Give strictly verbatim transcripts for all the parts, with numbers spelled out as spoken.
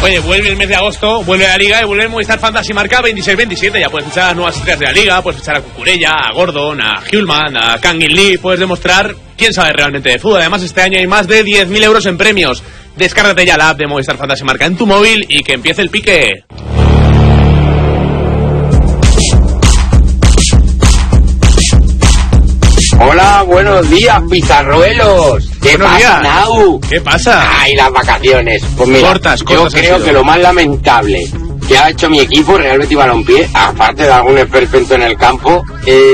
Oye, vuelve el mes de agosto, vuelve la Liga y vuelve el Movistar Fantasy Marca veintiséis veintisiete. Ya puedes fichar a nuevas estrellas de la Liga, puedes fichar a Cucurella, a Gordon, a Hjulman, a Kangin Lee. Puedes demostrar quién sabe realmente de fútbol. Además, este año hay más de diez mil euros en premios. Descárgate ya la app de Movistar Fantasy Marca en tu móvil y que empiece el pique. Hola, buenos días, pizarruelos. ¿Qué buenos pasa, días. Nau? ¿Qué pasa? Ay, las vacaciones. Pues mira, cortas, cortas yo creo que lo más lamentable que ha hecho mi equipo, Real Betis Balompié, aparte de algún esperpento en el campo,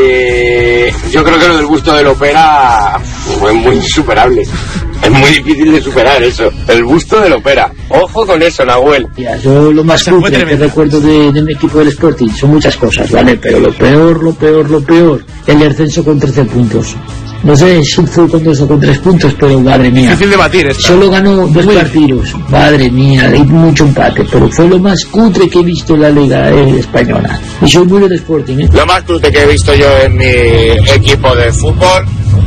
eh, yo creo que lo del busto del Opera fue muy insuperable. Es muy difícil de superar eso, el busto del Opera. Ojo con eso, Nahuel. Ya, yo lo más cutre que recuerdo de, de mi equipo del Sporting son muchas cosas, ¿vale? Pero lo peor, lo peor, lo peor, el descenso con trece puntos. No sé si fue con dos o con tres puntos, pero madre mía. Difícil debatir esta. Solo ganó dos muy partidos. Madre mía, hay mucho empate, pero fue lo más cutre que he visto en la Liga eh, Española. Y soy muy del Sporting, ¿eh? Lo más cutre que he visto yo en mi equipo de fútbol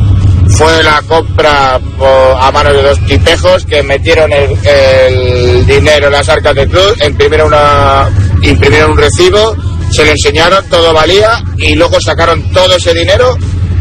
fue la compra a mano de dos tipejos que metieron el, el dinero en las arcas del club, imprimieron, una, imprimieron un recibo, se lo enseñaron, todo valía y luego sacaron todo ese dinero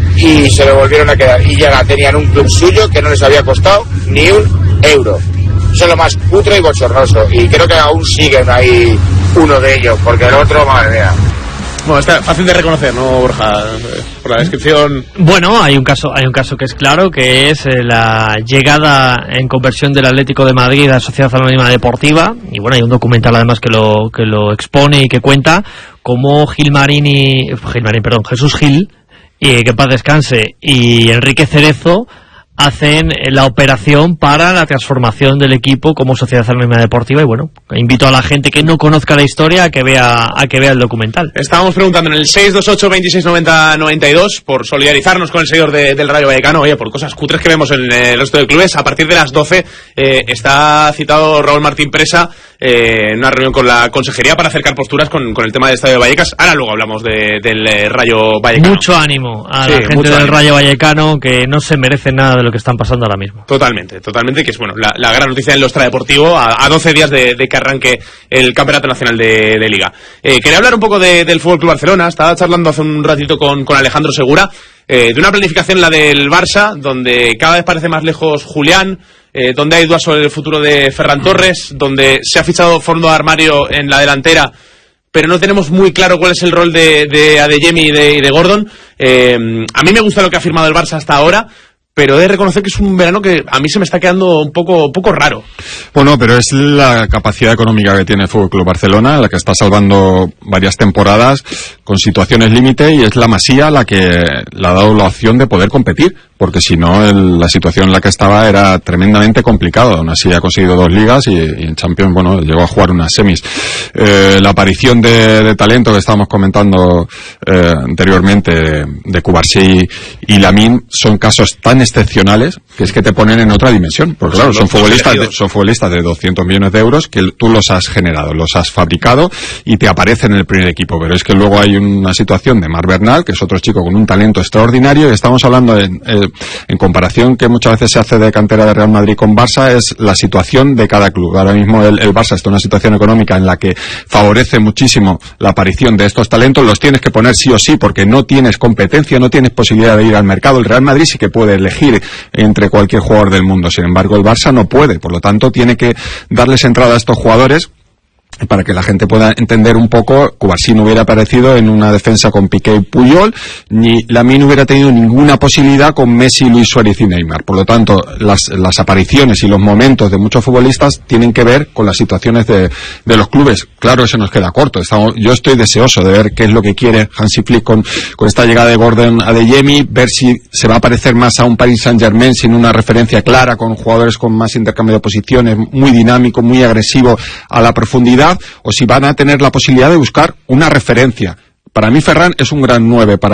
y se lo volvieron a quedar. Y ya tenían un club suyo que no les había costado ni un euro. Eso es lo más cutre y bochornoso. Y creo que aún siguen ahí uno de ellos, porque el otro, madre mía. Bueno, está fácil de reconocer, ¿no, Borja? Por la descripción. Bueno, hay un caso, hay un caso que es claro, que es eh, la llegada en conversión del Atlético de Madrid a la Sociedad Anónima Deportiva. Y bueno, hay un documental además que lo que lo expone y que cuenta cómo Gilmarín y Gilmarín, perdón, Jesús Gil, y que en paz descanse, y Enrique Cerezo hacen la operación para la transformación del equipo como Sociedad Anónima Deportiva. Y bueno, invito a la gente que no conozca la historia a que vea a que vea el documental. Estábamos preguntando en el seis dos ocho, veintiséis noventa, noventa y dos por solidarizarnos con el seguidor de, del Rayo Vallecano, oye, por cosas cutres que vemos en el resto de clubes. A partir de las doce eh, está citado Raúl Martín Presa eh, en una reunión con la consejería para acercar posturas con, con el tema del Estadio de Vallecas. Ahora luego hablamos de, del eh, Rayo Vallecano. Mucho ánimo a sí, la gente del ánimo. Rayo Vallecano, que no se merece nada de lo que están pasando ahora mismo. Totalmente, totalmente, que es bueno la, la gran noticia del extradeportivo a, a doce días de, de que arranque el Campeonato Nacional de, de Liga. Eh, quería hablar un poco de, del Fútbol Club Barcelona. Estaba charlando hace un ratito con, con Alejandro Segura eh, de una planificación, la del Barça, donde cada vez parece más lejos Julián, eh, donde hay dudas sobre el futuro de Ferran Torres, donde se ha fichado fondo de armario en la delantera, pero no tenemos muy claro cuál es el rol de, de Adeyemi y de, y de Gordon. Eh, a mí me gusta lo que ha firmado el Barça hasta ahora, pero he de reconocer que es un verano que a mí se me está quedando un poco, un poco raro. Bueno, pero es la capacidad económica que tiene el Fútbol Club Barcelona, la que está salvando varias temporadas con situaciones límite, y es la Masía la que le ha dado la opción de poder competir, porque si no, el, la situación en la que estaba era tremendamente complicada. Aún así ha conseguido dos ligas y, y en Champions, bueno, llegó a jugar unas semis. Eh, la aparición de, de talento que estábamos comentando eh, anteriormente de, de Cubarsí y Lamine son casos tan excepcionales que es que te ponen en otra dimensión, porque claro, son futbolistas de, son futbolistas de doscientos millones de euros que tú los has generado, los has fabricado y te aparecen en el primer equipo. Pero es que luego hay una situación de Marc Bernal, que es otro chico con un talento extraordinario, y estamos hablando en, eh, en comparación que muchas veces se hace de cantera de Real Madrid con Barça, es la situación de cada club. Ahora mismo el, el Barça está en una situación económica en la que favorece muchísimo la aparición de estos talentos, los tienes que poner sí o sí porque no tienes competencia, no tienes posibilidad de ir al mercado. El Real Madrid sí que puede elegir entre cualquier jugador del mundo, sin embargo el Barça no puede, por lo tanto tiene que darles entrada a estos jugadores para que la gente pueda entender un poco. Cubarsí no hubiera aparecido en una defensa con Piqué y Puyol, ni Lamine hubiera tenido ninguna posibilidad con Messi, Luis Suárez y Neymar. Por lo tanto, las, las apariciones y los momentos de muchos futbolistas tienen que ver con las situaciones de, de los clubes. Claro, eso nos queda corto. Estamos, yo estoy deseoso de ver qué es lo que quiere Hansi Flick con, con esta llegada de Gordon Adeyemi, ver si se va a parecer más a un Paris Saint-Germain sin una referencia clara, con jugadores con más intercambio de posiciones, muy dinámico, muy agresivo a la profundidad, o si van a tener la posibilidad de buscar una referencia. Para mí Ferran es un gran nueve, para